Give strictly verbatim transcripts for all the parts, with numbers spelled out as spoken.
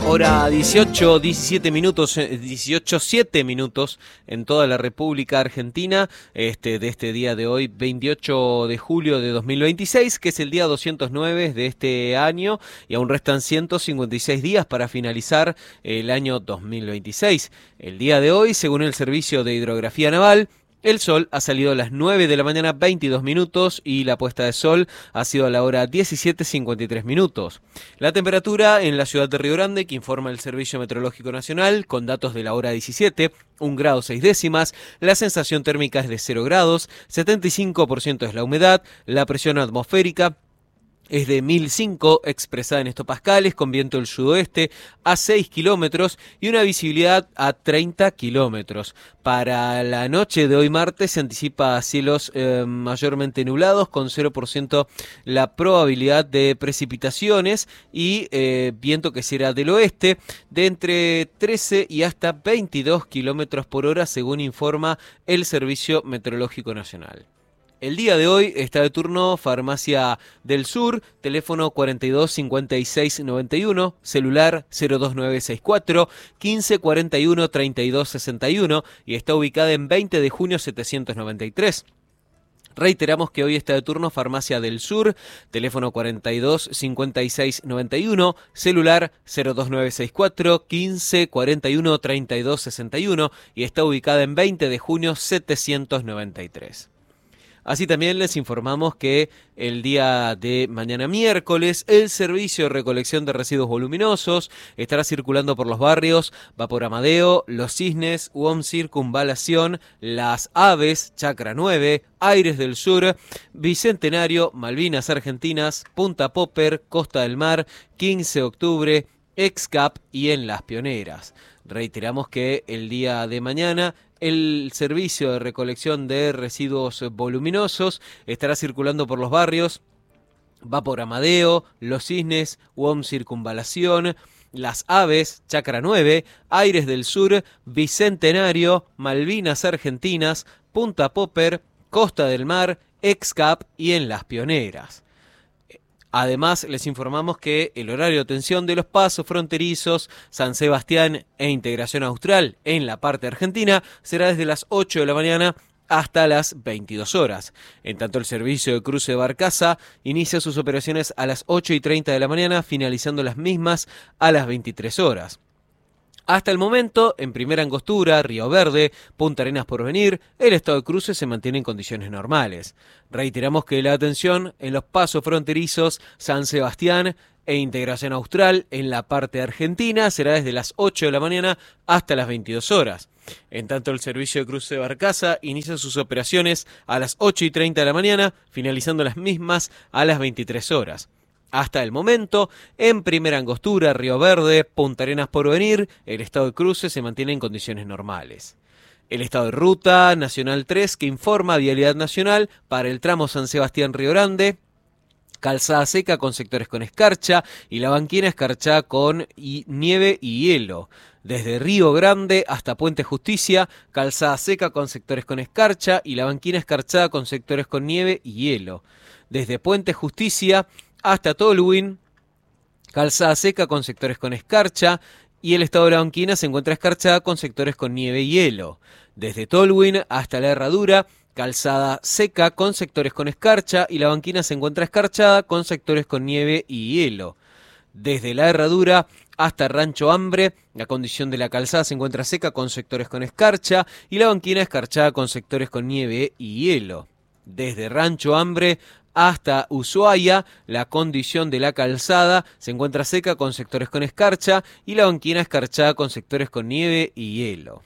Hora dieciocho, diecisiete minutos, dieciocho, siete minutos en toda la República Argentina, este, de este día de hoy, veintiocho de julio de dos mil veintiséis, que es el día doscientos nueve de este año, y aún restan ciento cincuenta y seis días para finalizar el año dos mil veintiséis. El día de hoy, según el Servicio de Hidrografía Naval, el sol ha salido a las nueve de la mañana veintidós minutos y la puesta de sol ha sido a la hora diecisiete cincuenta y tres minutos. La temperatura en la ciudad de Río Grande, que informa el Servicio Meteorológico Nacional, con datos de la hora diecisiete, un grado seis décimas, la sensación térmica es de cero grados, setenta y cinco por ciento es la humedad, la presión atmosférica es de mil cinco, expresada en hectopascales, con viento del sudoeste a seis kilómetros y una visibilidad a treinta kilómetros. Para la noche de hoy martes se anticipa cielos eh, mayormente nublados, con cero por ciento la probabilidad de precipitaciones y eh, viento que será del oeste de entre trece y hasta veintidós kilómetros por hora, según informa el Servicio Meteorológico Nacional. El día de hoy está de turno Farmacia del Sur, teléfono cuarenta y dos cincuenta y seis noventa y uno, celular cero dos nueve seis cuatro, quince cuarenta y uno treinta y dos sesenta y uno y está ubicada en veinte de junio setecientos noventa y tres. Reiteramos que hoy está de turno Farmacia del Sur, teléfono cuarenta y dos cincuenta y seis noventa y uno, celular cero dos nueve seis cuatro, quince cuarenta y uno treinta y dos sesenta y uno y está ubicada en veinte de junio setecientos noventa y tres. Así también les informamos que el día de mañana miércoles el servicio de recolección de residuos voluminosos estará circulando por los barrios Vapor Amadeo, Los Cisnes, U O M Circunvalación, Las Aves, Chacra nueve, Aires del Sur, Bicentenario, Malvinas Argentinas, Punta Popper, Costa del Mar, quince de octubre, Excap y en Las Pioneras. Reiteramos que el día de mañana el servicio de recolección de residuos voluminosos estará circulando por los barrios Vapor Amadeo, Los Cisnes, U O M Circunvalación, Las Aves, Chacra nueve, Aires del Sur, Bicentenario, Malvinas Argentinas, Punta Popper, Costa del Mar, Excap y en Las Pioneras. Además, les informamos que el horario de atención de los pasos fronterizos San Sebastián e Integración Austral en la parte argentina será desde las ocho de la mañana hasta las veintidós horas. En tanto, el servicio de cruce de barcaza inicia sus operaciones a las ocho y treinta de la mañana, finalizando las mismas a las veintitrés horas. Hasta el momento, en Primera Angostura, Río Verde, Punta Arenas Porvenir, el estado de cruce se mantiene en condiciones normales. Reiteramos que la atención en los pasos fronterizos San Sebastián e Integración Austral en la parte argentina será desde las ocho de la mañana hasta las veintidós horas. En tanto, el servicio de cruce de barcaza inicia sus operaciones a las ocho y treinta de la mañana, finalizando las mismas a las veintitrés horas. Hasta el momento, en Primera Angostura, Río Verde, Punta Arenas Porvenir, el estado de cruce se mantiene en condiciones normales. El estado de ruta Nacional tres, que informa Vialidad Nacional para el tramo San Sebastián-Río Grande, calzada seca con sectores con escarcha y la banquina escarchada con y nieve y hielo. Desde Río Grande hasta Puente Justicia, calzada seca con sectores con escarcha y la banquina escarchada con sectores con nieve y hielo. Desde Puente Justicia hasta Tolwyn, calzada seca con sectores con escarcha y el estado de la banquina se encuentra escarchada con sectores con nieve y hielo. Desde Tolwyn hasta la Herradura, calzada seca con sectores con escarcha y la banquina se encuentra escarchada con sectores con nieve y hielo. Desde la Herradura hasta Rancho Hambre, la condición de la calzada se encuentra seca con sectores con escarcha y la banquina escarchada con sectores con nieve y hielo. Desde Rancho Hambre hasta Ushuaia, la condición de la calzada se encuentra seca con sectores con escarcha y la banquina escarchada con sectores con nieve y hielo.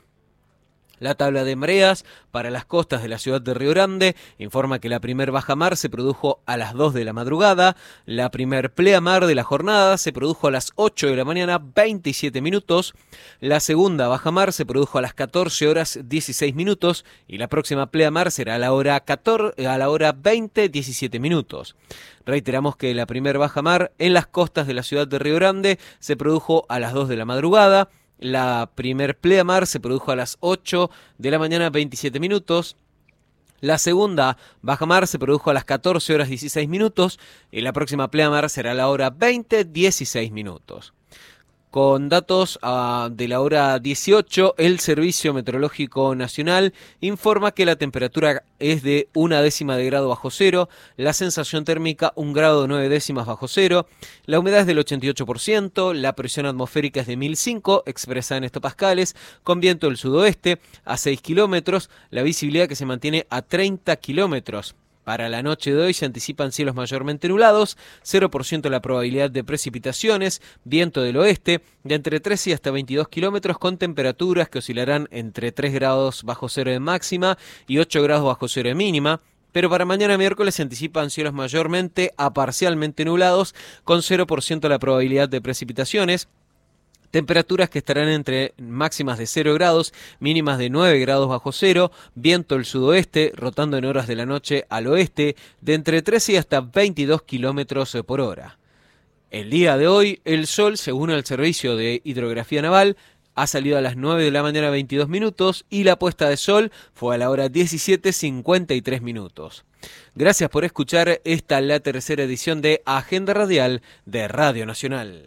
La tabla de mareas para las costas de la ciudad de Río Grande informa que la primer bajamar se produjo a las dos de la madrugada, la primer pleamar de la jornada se produjo a las ocho de la mañana veintisiete minutos, la segunda bajamar se produjo a las catorce horas dieciséis minutos y la próxima pleamar será a la hora catorce, a la hora veinte diecisiete minutos. Reiteramos que la primer bajamar en las costas de la ciudad de Río Grande se produjo a las dos de la madrugada. La primer pleamar se produjo a las ocho de la mañana veintisiete minutos. La segunda bajamar se produjo a las catorce horas dieciséis minutos y la próxima pleamar será a la hora veinte dieciséis minutos. Con datos uh, de la hora dieciocho, el Servicio Meteorológico Nacional informa que la temperatura es de una décima de grado bajo cero, la sensación térmica un grado nueve décimas bajo cero, la humedad es del ochenta y ocho por ciento, la presión atmosférica es de mil cinco, expresada en hectopascales, con viento del sudoeste a seis kilómetros, la visibilidad que se mantiene a treinta kilómetros. Para la noche de hoy se anticipan cielos mayormente nublados, cero por ciento la probabilidad de precipitaciones, viento del oeste, de entre trece y hasta veintidós kilómetros, con temperaturas que oscilarán entre tres grados bajo cero de máxima y ocho grados bajo cero de mínima. Pero para mañana miércoles se anticipan cielos mayormente a parcialmente nublados, con cero por ciento la probabilidad de precipitaciones. Temperaturas que estarán entre máximas de cero grados, mínimas de nueve grados bajo cero, viento del sudoeste, rotando en horas de la noche al oeste, de entre trece y hasta veintidós kilómetros por hora. El día de hoy, el sol, según el Servicio de Hidrografía Naval, ha salido a las nueve de la mañana veintidós minutos y la puesta de sol fue a la hora diecisiete cincuenta y tres minutos. Gracias por escuchar esta la tercera edición de Agenda Radial de Radio Nacional.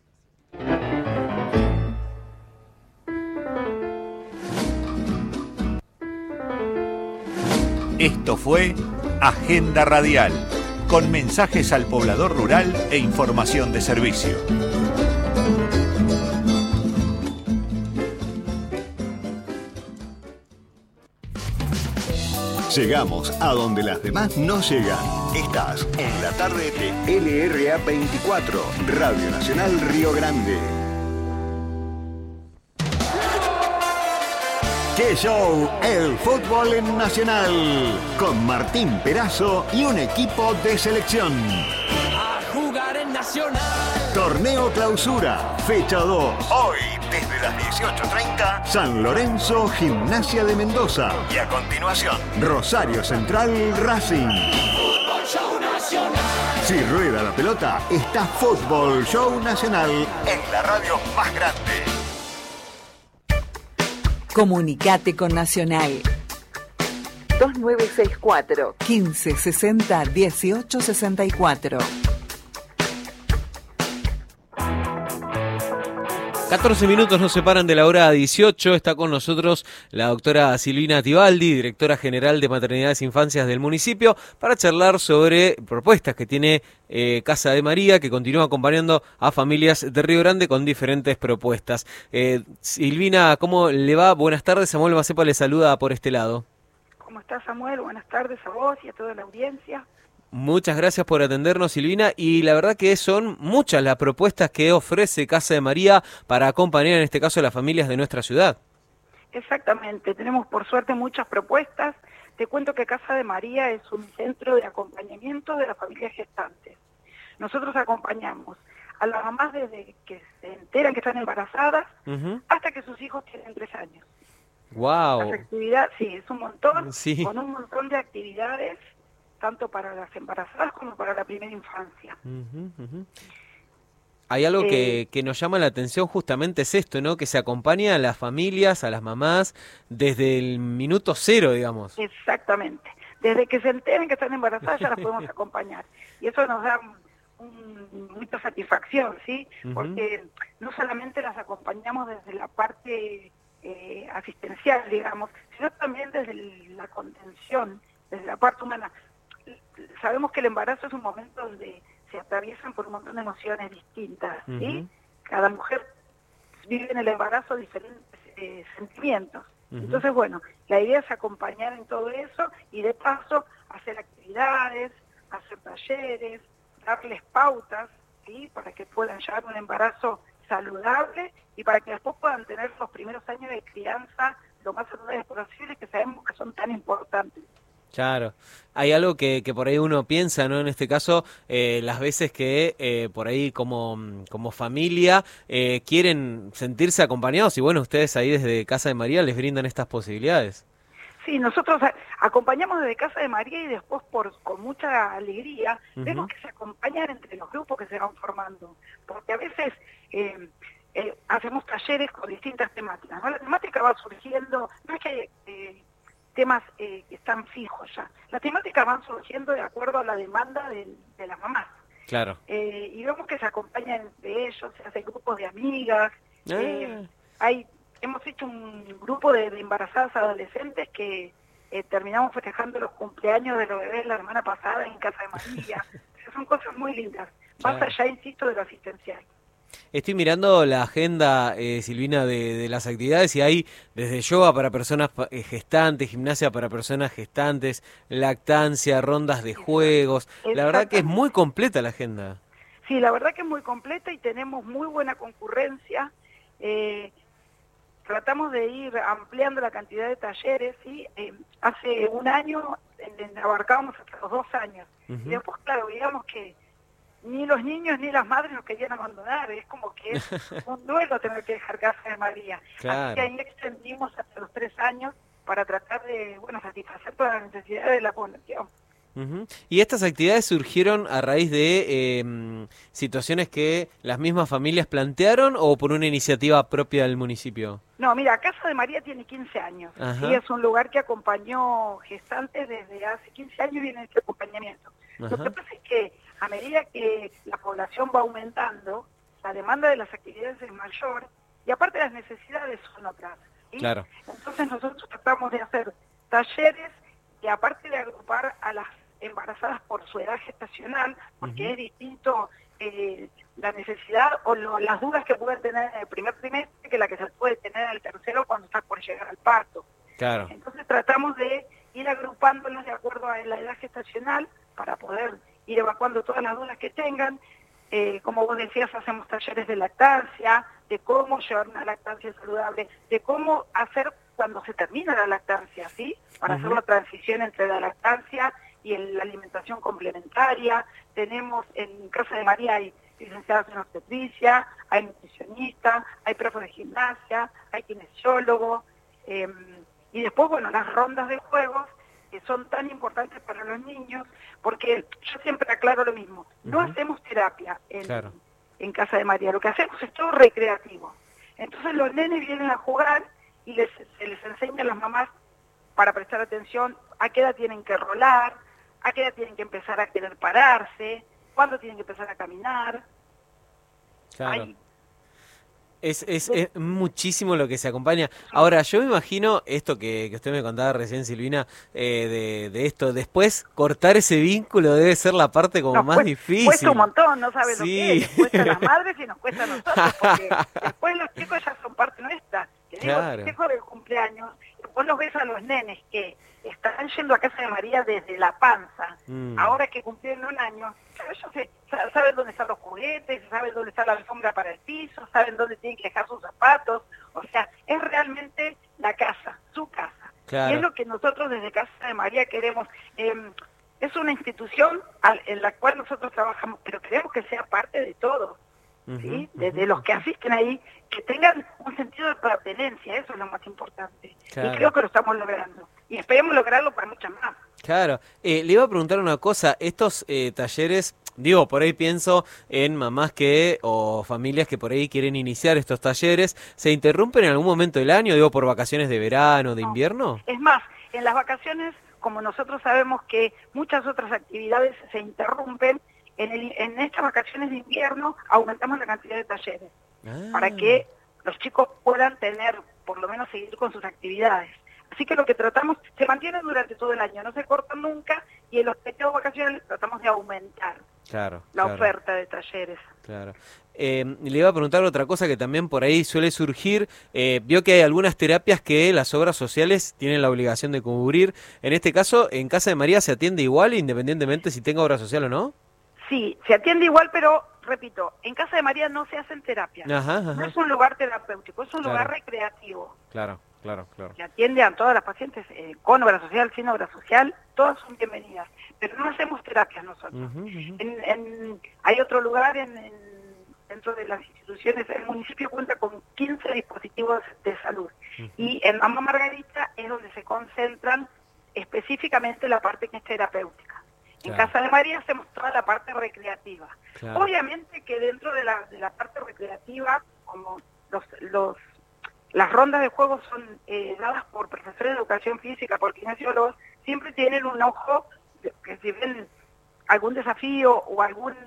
Esto fue Agenda Radial, con mensajes al poblador rural e información de servicio. Llegamos a donde las demás no llegan. Estás en la tarde de L R A veinticuatro, Radio Nacional Río Grande. ¡Qué show! El fútbol en Nacional, con Martín Perazo y un equipo de selección. A jugar en Nacional. Torneo Clausura, fecha dos. Hoy, desde las dieciocho treinta, San Lorenzo, Gimnasia de Mendoza. Y a continuación, Rosario Central, Racing. Fútbol Show Nacional. Si rueda la pelota, está Fútbol Show Nacional en la radio más grande. Comunicate con Nacional. dos nueve seis cuatro, quince sesenta, dieciocho sesenta y cuatro. catorce minutos nos separan de la hora dieciocho. Está con nosotros la doctora Silvina Tibaldi, directora general de Maternidades e Infancias del municipio, para charlar sobre propuestas que tiene eh, Casa de María, que continúa acompañando a familias de Río Grande con diferentes propuestas. Eh, Silvina, ¿cómo le va? Buenas tardes. Samuel Macepa le saluda por este lado. ¿Cómo estás, Samuel? Buenas tardes a vos y a toda la audiencia. Muchas gracias por atendernos, Silvina, y la verdad que son muchas las propuestas que ofrece Casa de María para acompañar en este caso a las familias de nuestra ciudad. Exactamente, tenemos por suerte muchas propuestas. Te cuento que Casa de María es un centro de acompañamiento de las familias gestantes. Nosotros acompañamos a las mamás desde que se enteran que están embarazadas uh-huh. hasta que sus hijos tienen tres años. ¡Wow! Las actividades, sí, es un montón, sí. con un montón de actividades, tanto para las embarazadas como para la primera infancia. Uh-huh, uh-huh. Hay algo eh, que, que nos llama la atención justamente es esto, ¿no? Que se acompaña a las familias, a las mamás, desde el minuto cero, digamos. Exactamente. Desde que se enteren que están embarazadas ya las podemos acompañar. Y eso nos da un, mucha satisfacción, ¿sí? Uh-huh. Porque no solamente las acompañamos desde la parte eh, asistencial, digamos, sino también desde la contención, desde la parte humana. Sabemos que el embarazo es un momento donde se atraviesan por un montón de emociones distintas, ¿sí? Uh-huh. Cada mujer vive en el embarazo diferentes eh, sentimientos. Uh-huh. Entonces, bueno, la idea es acompañar en todo eso y de paso hacer actividades, hacer talleres, darles pautas, ¿sí? Para que puedan llevar un embarazo saludable y para que después puedan tener los primeros años de crianza lo más saludables posibles, que sabemos que son tan importantes. Claro, hay algo que, que por ahí uno piensa, ¿no? En este caso, eh, las veces que eh, por ahí como, como familia eh, quieren sentirse acompañados y bueno, ustedes ahí desde Casa de María les brindan estas posibilidades. Sí, nosotros acompañamos desde Casa de María y después por con mucha alegría uh-huh. vemos que se acompañan entre los grupos que se van formando, porque a veces eh, eh, hacemos talleres con distintas temáticas, ¿no? La temática va surgiendo, no es que... Eh, temas eh, que están fijos ya. Las temáticas van surgiendo de acuerdo a la demanda de, de las mamás. Claro. Eh, y vemos que se acompañan entre ellos, se hacen grupos de amigas. Ah. Eh, hay, hemos hecho un grupo de, de embarazadas adolescentes que eh, terminamos festejando los cumpleaños de los bebés la semana pasada en Casa de María. O sea, son cosas muy lindas, Claro. más allá, insisto, de lo asistencial. Estoy mirando la agenda, eh, Silvina, de, de las actividades y hay desde yoga para personas pa- eh, gestantes, gimnasia para personas gestantes, lactancia, rondas de juegos. La verdad que es muy completa la agenda. Sí, la verdad que es muy completa y tenemos muy buena concurrencia. Eh, tratamos de ir ampliando la cantidad de talleres, ¿sí? Eh, hace un año en, en, abarcábamos hasta los dos años. Uh-huh. Y después, claro, digamos que ni los niños ni las madres nos querían abandonar, es como que es un duelo tener que dejar Casa de María. Claro. Así que ahí extendimos hasta los tres años para tratar de, bueno, satisfacer todas las necesidades de la población. Uh-huh. Y estas actividades surgieron a raíz de eh, situaciones que las mismas familias plantearon o por una iniciativa propia del municipio. No, mira, Casa de María tiene quince años. ¿Sí? Es un lugar que acompañó gestantes desde hace quince años y viene este acompañamiento. Ajá. Lo que pasa es que a medida que la población va aumentando, la demanda de las actividades es mayor y aparte las necesidades son otras. ¿Sí? Claro. Entonces nosotros tratamos de hacer talleres y aparte de agrupar a las embarazadas por su edad gestacional, porque uh-huh. es distinto eh, la necesidad o lo, las dudas que pueden tener en el primer trimestre que la que se puede tener en el tercero cuando está por llegar al parto. Claro. Entonces tratamos de ir agrupándolos de acuerdo a la edad gestacional para poder ir evacuando todas las dudas que tengan. Eh, como vos decías, hacemos talleres de lactancia, de cómo llevar una lactancia saludable, de cómo hacer cuando se termina la lactancia, ¿sí? Para uh-huh. hacer la transición entre la lactancia y el, la alimentación complementaria. Tenemos en Casa de María hay licenciados en obstetricia, hay nutricionistas, hay profes de gimnasia, hay kinesiólogos, eh, y después, bueno, las rondas de juegos que son tan importantes para los niños, porque yo siempre aclaro lo mismo, no uh-huh. hacemos terapia en, claro. en Casa de María, lo que hacemos es todo recreativo. Entonces los nenes vienen a jugar y les, se les enseña a las mamás para prestar atención a qué edad tienen que rolar, a qué edad tienen que empezar a querer pararse, cuándo tienen que empezar a caminar. Claro. Hay, Es, es, es muchísimo lo que se acompaña. Ahora, yo me imagino esto que, que usted me contaba recién, Silvina, eh, de, de esto. Después, cortar ese vínculo debe ser la parte como nos más cuesta, difícil. Cuesta un montón, no sabes sí. lo que es. Nos cuesta a las madres y nos cuesta a nosotros, porque después los chicos ya son parte nuestra. Te digo, claro. el chico del cumpleaños, vos los ves a los nenes que están yendo a Casa de María desde la panza, mm. ahora que cumplieron un año, ellos se, saben dónde están los juguetes, saben dónde está la alfombra para el piso, saben dónde tienen que dejar sus zapatos, o sea, es realmente la casa, su casa. Claro. Y es lo que nosotros desde Casa de María queremos. Eh, es una institución al, en la cual nosotros trabajamos, pero queremos que sea parte de todos, uh-huh, ¿sí? De, de los que asisten ahí, que tengan un sentido de pertenencia, eso es lo más importante. Claro. Y creo que lo estamos logrando. Y esperemos lograrlo para muchas más. Claro. Eh, le iba a preguntar una cosa. Estos eh, talleres, digo, por ahí pienso en mamás que o familias que por ahí quieren iniciar estos talleres, ¿se interrumpen en algún momento del año? Digo, por vacaciones de verano, de no. invierno. Es más, en las vacaciones, como nosotros sabemos que muchas otras actividades se interrumpen, en, el, en estas vacaciones de invierno aumentamos la cantidad de talleres. Ah. Para que los chicos puedan tener, por lo menos seguir con sus actividades. Así que lo que tratamos, se mantiene durante todo el año, no se cortan nunca, y en los periodos vacacionales tratamos de aumentar claro, la claro. oferta de talleres. Claro. Eh, le iba a preguntar otra cosa que también por ahí suele surgir. Eh, vio que hay algunas terapias que las obras sociales tienen la obligación de cubrir. En este caso, ¿en Casa de María se atiende igual, independientemente si tenga obra social o no? Sí, se atiende igual, pero, repito, en Casa de María no se hacen terapias. Ajá, ajá. No es un lugar terapéutico, es un claro. lugar recreativo. Claro, claro, claro. Se atiende a todas las pacientes eh, con obra social, sin obra social, todas son bienvenidas. Pero no hacemos terapias nosotros. Uh-huh, uh-huh. En, en, hay otro lugar en, en, dentro de las instituciones, el municipio cuenta con quince dispositivos de salud. Uh-huh. Y en Mamá Margarita es donde se concentran específicamente la parte que es terapéutica. En claro. Casa de María hacemos toda la parte recreativa. Claro. Obviamente que dentro de la, de la parte recreativa, como los, los las rondas de juegos son eh, dadas por profesores de educación física, por kinesiólogos, siempre tienen un ojo de, que si ven algún desafío o algún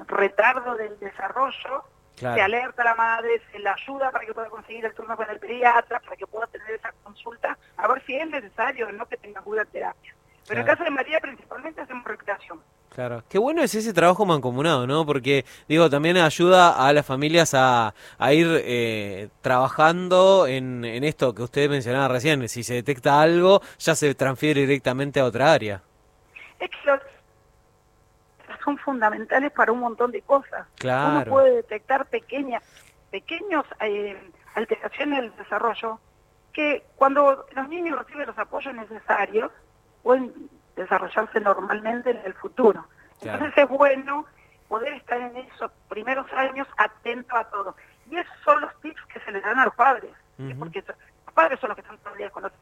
retardo del desarrollo, Claro. se alerta a la madre, se la ayuda para que pueda conseguir el turno con el pediatra, para que pueda tener esa consulta, a ver si es necesario o no que tenga acudir a terapia. Pero en Claro. casa de María principalmente hacemos recreación. Claro, qué bueno es ese trabajo mancomunado, ¿no? Porque, digo, también ayuda a las familias a, a ir eh, trabajando en, en esto que usted mencionaba recién. Si se detecta algo, ya se transfiere directamente a otra área. Es que los son fundamentales para un montón de cosas. Claro. Uno puede detectar pequeñas, pequeños eh, alteraciones del desarrollo que cuando los niños reciben los apoyos necesarios pueden desarrollarse normalmente en el futuro. Claro. Entonces es bueno poder estar en esos primeros años atento a todo. Y esos son los tips que se les dan a los padres, Ujú. porque los padres son los que están todo el día con los...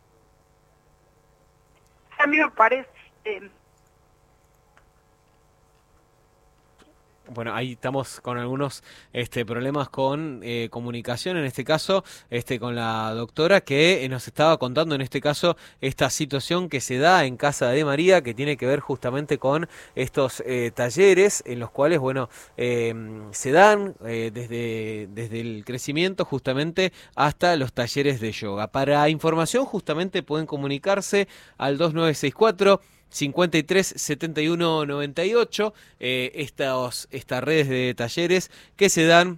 A mí me parece... Eh, Bueno, ahí estamos con algunos este, problemas con eh, comunicación, en este caso, este, con la doctora que eh, nos estaba contando, en este caso, esta situación que se da en Casa de María, que tiene que ver justamente con estos eh, talleres en los cuales, bueno, eh, se dan eh, desde, desde el crecimiento justamente hasta los talleres de yoga. Para información, justamente pueden comunicarse al dos nueve seis cuatro cincuenta y tres setenta y uno noventa y ocho, eh, estas, estas redes de talleres que se dan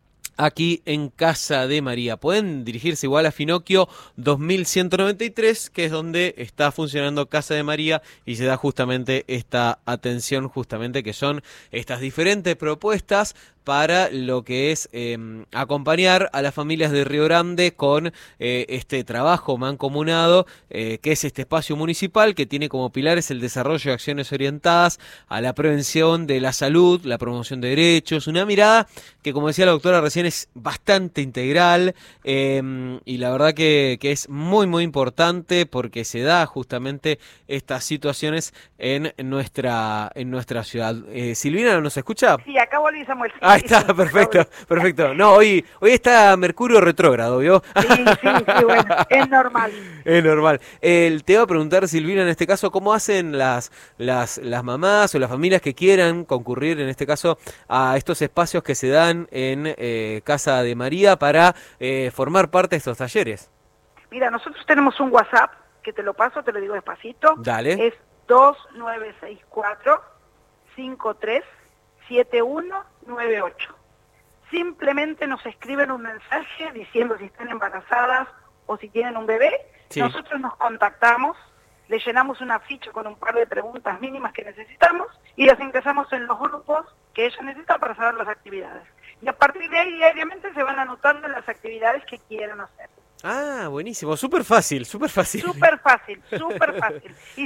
aquí en Casa de María. Pueden dirigirse igual a Finocchio dos mil ciento noventa y tres, que es donde está funcionando Casa de María y se da justamente esta atención, justamente que son estas diferentes propuestas para lo que es eh, acompañar a las familias de Río Grande con eh, este trabajo mancomunado, eh, que es este espacio municipal que tiene como pilares el desarrollo de acciones orientadas a la prevención de la salud, la promoción de derechos, una mirada que, como decía la doctora recién, es bastante integral eh, y la verdad que, que es muy muy importante porque se da justamente estas situaciones en nuestra, en nuestra ciudad. Eh, Silvina, ¿nos escucha? sí, acá volví Samuel. Ah, está, perfecto, perfecto. No, hoy hoy está Mercurio retrógrado, ¿vio? Sí, sí, sí, bueno, es normal. Es normal. Eh, te iba a preguntar, Silvina, en este caso, ¿cómo hacen las, las, las mamás o las familias que quieran concurrir, en este caso, a estos espacios que se dan en eh, Casa de María para eh, formar parte de estos talleres? Mira, nosotros tenemos un WhatsApp, que te lo paso, te lo digo despacito. Dale. Es dos nueve seis cuatro cinco tres siete uno nueve ocho. Simplemente nos escriben un mensaje diciendo si están embarazadas o si tienen un bebé. Sí. Nosotros nos contactamos, le llenamos una ficha con un par de preguntas mínimas que necesitamos y las ingresamos en los grupos que ellos necesitan para saber las actividades. Y a partir de ahí diariamente se van anotando las actividades que quieran hacer. Ah, buenísimo, súper fácil, súper fácil. Súper fácil, súper fácil. Y